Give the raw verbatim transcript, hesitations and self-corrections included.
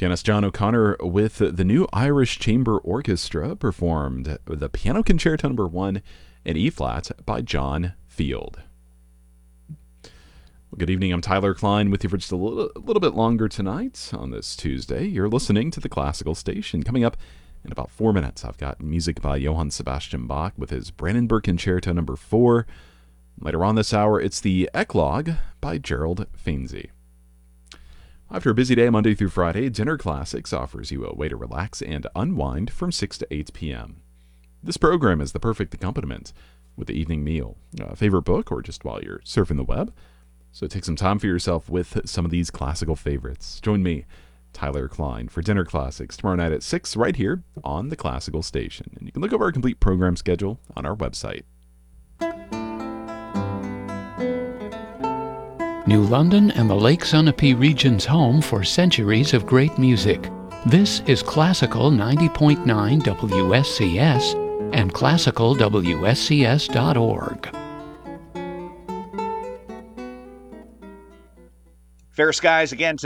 Pianist John O'Connor with the new Irish Chamber Orchestra performed the Piano Concerto Number One in E-flat by John Field. Well, good evening. I'm Tyler Klein with you for just a little, a little bit longer tonight on this Tuesday. You're listening to the Classical Station. Coming up in about four minutes, I've got music by Johann Sebastian Bach with his Brandenburg Concerto Number Four. Later on this hour, it's the Eclogue by Gerald Fainsey. After a busy day Monday through Friday, Dinner Classics offers you a way to relax and unwind from six to eight p.m. This program is the perfect accompaniment with the evening meal, a favorite book, or just while you're surfing the web. So take some time for yourself with some of these classical favorites. Join me, Tyler Klein, for Dinner Classics tomorrow night at six right here on the Classical Station. And you can look over our complete program schedule on our website. New London and the Lake Sunapee region's home for centuries of great music. This is Classical ninety point nine W S C S and classical W S C S dot org. Fair skies again tonight.